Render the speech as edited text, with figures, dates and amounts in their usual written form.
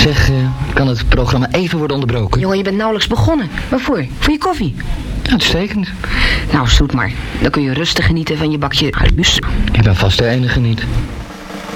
Zeg, kan het programma even worden onderbroken? Jongen, je bent nauwelijks begonnen. Waarvoor? Voor je koffie? Uitstekend. Nou, zoet maar. Dan kun je rustig genieten van je bakje huis. Ik ben vast de enige niet.